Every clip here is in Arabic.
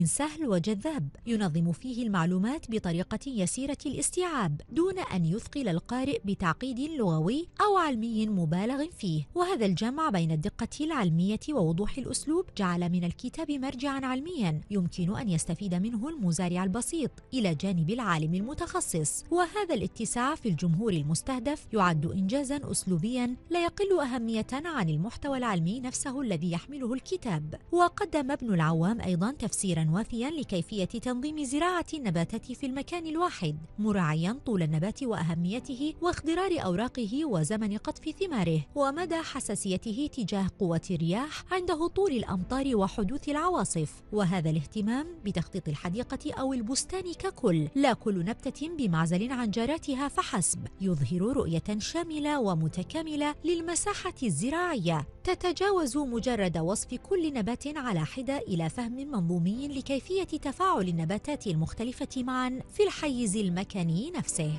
سهل وجذاب ينظم فيه المعلومات بطريقة يسيرة الاستيعاب دون أن يثقل القارئ بتعقيد لغوي أو علمي مبالغ فيه. وهذا الجمع بين الدقة العلمية ووضوح الأسلوب جعل من الكتاب مرجعا علميا يمكن أن يستفيد منه المزارع البسيط إلى جانب العالم المتخصص. وهذا الاتساع في الجمهور المستهدف يعد إنجازا أسلوبيا لا يقل أهمية عن المحتوى العلمي نفسه الذي يحمله الكتاب. وقدم ابن العوام أيضا تفسيرا وافيا لكيفية تنظيم زراعة النباتات في المكان الواحد، مراعيا طول النبات وأهميته واخضرار أوراقه وزمن قطف ثماره ومدى حساسيته تجاه قوة الرياح عند هطول الأمطار وحدوث العواصف. وهذا الاهتمام بتخطيط الحديقة أو البستان ككل، لا كل نبتة بمعزل عن جاراتها فحسب، يظهر رؤية شاملة ومتكاملة للمساحة الزراعية تتجاوز مجرد وصف كل نبات على حدة إلى فهم منظومي لكيفية تفاعل النباتات المختلفة معا في الحيز المكاني نفسه.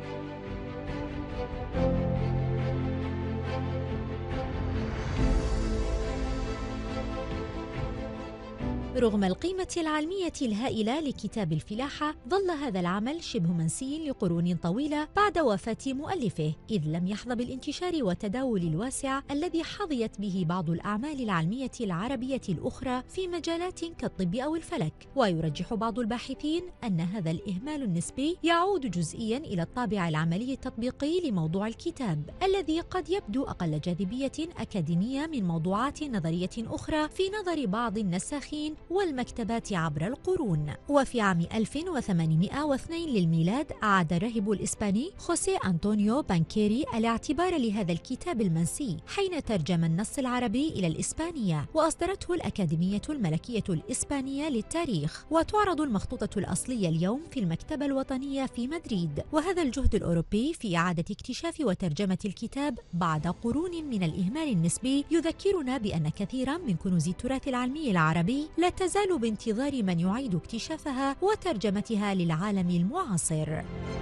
رغم القيمة العلمية الهائلة لكتاب الفلاحة، ظل هذا العمل شبه منسي لقرون طويلة بعد وفاة مؤلفه، إذ لم يحظى بالانتشار والتداول الواسع الذي حظيت به بعض الأعمال العلمية العربية الأخرى في مجالات كالطب أو الفلك. ويرجح بعض الباحثين أن هذا الإهمال النسبي يعود جزئياً إلى الطابع العملي التطبيقي لموضوع الكتاب، الذي قد يبدو أقل جاذبية أكاديمية من موضوعات نظرية أخرى في نظر بعض النساخين والمكتبات عبر القرون. وفي عام 1802 للميلاد أعاد الراهب الإسباني خوسيه أنطونيو بانكيري الاعتبار لهذا الكتاب المنسي حين ترجم النص العربي إلى الإسبانية، وأصدرته الأكاديمية الملكية الإسبانية للتاريخ، وتعرض المخطوطة الأصلية اليوم في المكتبة الوطنية في مدريد. وهذا الجهد الأوروبي في إعادة اكتشاف وترجمة الكتاب بعد قرون من الإهمال النسبي يذكرنا بأن كثيرا من كنوز التراث العلمي العربي لا تزال بانتظار من يعيد اكتشافها وترجمتها للعالم المعاصر.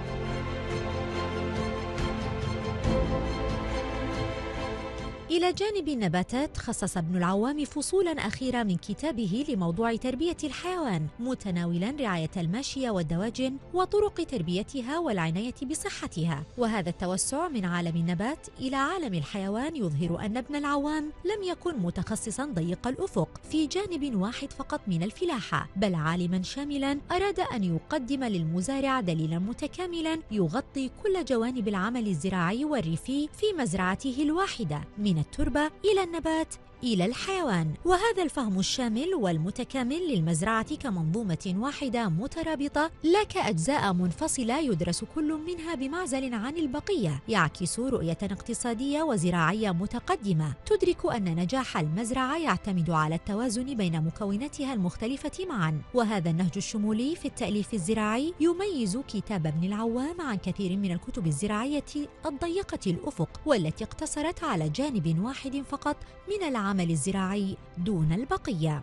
إلى جانب النباتات، خصص ابن العوام فصولا أخيرة من كتابه لموضوع تربية الحيوان، متناولا رعاية الماشية والدواجن وطرق تربيتها والعناية بصحتها. وهذا التوسع من عالم النبات إلى عالم الحيوان يظهر أن ابن العوام لم يكن متخصصا ضيق الأفق في جانب واحد فقط من الفلاحة، بل عالما شاملا أراد أن يقدم للمزارع دليلا متكاملا يغطي كل جوانب العمل الزراعي والريفي في مزرعته الواحدة، من التربة إلى النبات إلى الحيوان. وهذا الفهم الشامل والمتكامل للمزرعة كمنظومة واحدة مترابطة لا كأجزاء منفصلة يدرس كل منها بمعزل عن البقية، يعكس رؤية اقتصادية وزراعية متقدمة تدرك أن نجاح المزرعة يعتمد على التوازن بين مكوناتها المختلفة معا. وهذا النهج الشمولي في التأليف الزراعي يميز كتاب ابن العوام عن كثير من الكتب الزراعية الضيقة الأفق، والتي اقتصرت على جانب واحد فقط من العمل الزراعي دون البقية.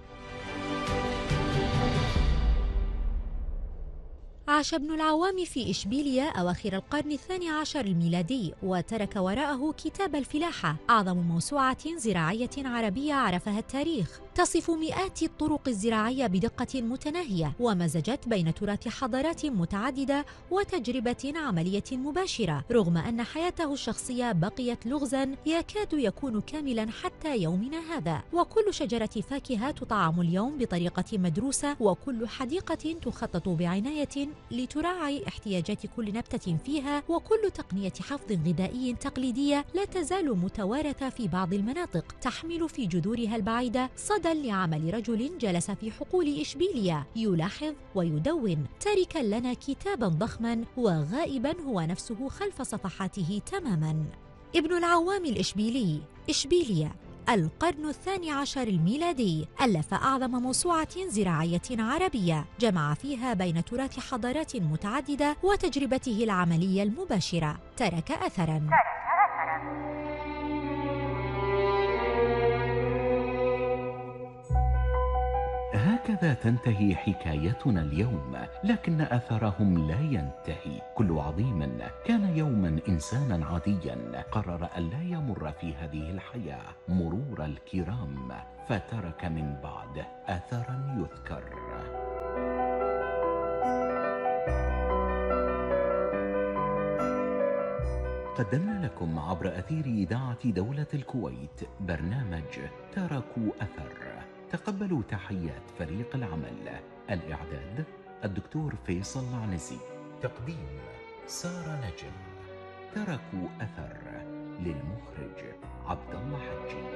عاش ابن العوام في إشبيلية أواخر القرن الثاني عشر الميلادي، وترك وراءه كتاب الفلاحة، أعظم موسوعة زراعية عربية عرفها التاريخ، تصف مئات الطرق الزراعية بدقة متناهية، ومزجت بين تراث حضارات متعددة وتجربة عملية مباشرة، رغم أن حياته الشخصية بقيت لغزا يكاد يكون كاملا حتى يومنا هذا. وكل شجرة فاكهة تطعم اليوم بطريقة مدروسة، وكل حديقة تخطط بعناية لتراعي احتياجات كل نبتة فيها، وكل تقنية حفظ غذائي تقليدية لا تزال متوارثة في بعض المناطق، تحمل في جذورها البعيدة صدى لعمل رجل جلس في حقول إشبيلية يلاحظ ويدون، تاركا لنا كتابا ضخما وغائبا هو نفسه خلف صفحاته تماما. ابن العوام الإشبيلي، إشبيلية، القرن الثاني عشر الميلادي، ألف أعظم موسوعة زراعية عربية جمع فيها بين تراث حضارات متعددة وتجربته العملية المباشرة. ترك أثراً. هكذا تنتهي حكايتنا اليوم، لكن أثرهم لا ينتهي. كل عظيم كان يوما إنسانا عاديا قرر أن لا يمر في هذه الحياة مرور الكرام، فترك من بعده أثرا يذكر. قدمنا لكم عبر أثير إذاعة دولة الكويت برنامج تركوا أثر. تقبلوا تحيات فريق العمل. الإعداد الدكتور فيصل العنزي. تقديم سارة نجم. تركوا أثر. للمخرج عبد الله حجي.